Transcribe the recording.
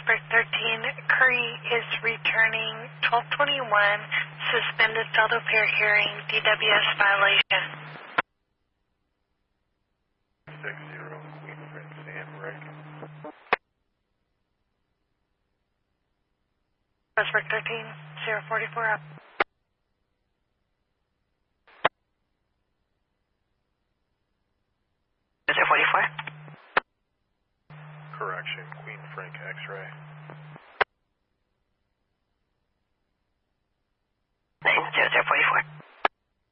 Prospect 13, Curry is returning 1221, suspended Delta Pair hearing, DWS violation. 60, Queen Frank, Sam Rick. Prospect 13, 044 up. Is it 44? Correction, Queen Frank X-ray.